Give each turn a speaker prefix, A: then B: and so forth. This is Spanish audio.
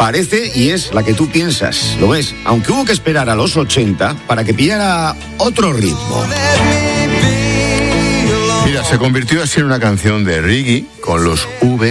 A: Parece y es la que tú piensas, lo es, aunque hubo que esperar a los 80 para que pillara otro ritmo.
B: Mira, se convirtió así en una canción de reggae con los V